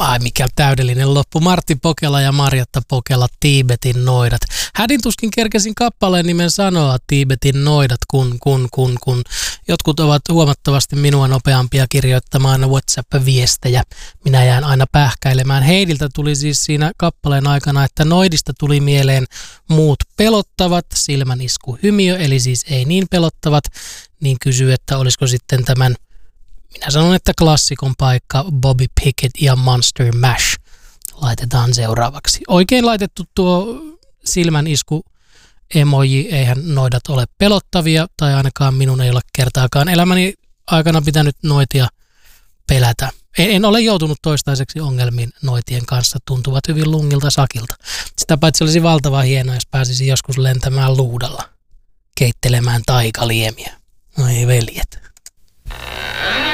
Ai mikä täydellinen loppu. Martti Pokela ja Marjatta Pokela, Tiibetin noidat. Hädin tuskin kerkesin kappaleen nimen sanoa, Tiibetin noidat, kun. Jotkut ovat huomattavasti minua nopeampia kirjoittamaan WhatsApp-viestejä. Minä jään aina pähkäilemään. Heidiltä tuli siis siinä kappaleen aikana, että noidista tuli mieleen muut pelottavat, silmänisku hymiö, eli siis ei niin pelottavat, niin kysyy, että olisiko sitten tämän, minä sanon, että klassikon paikka Bobby Pickett ja Monster Mash laitetaan seuraavaksi. Oikein laitettu tuo silmänisku emoji, eihän noidat ole pelottavia, tai ainakaan minun ei ole kertaakaan elämäni aikana pitänyt noitia pelätä. En ole joutunut toistaiseksi ongelmiin noitien kanssa, tuntuvat hyvin lungilta sakilta. Sitä paitsi olisi valtava hienoa, jos pääsisi joskus lentämään luudalla, keittelemään taikaliemiä. Ai veljet.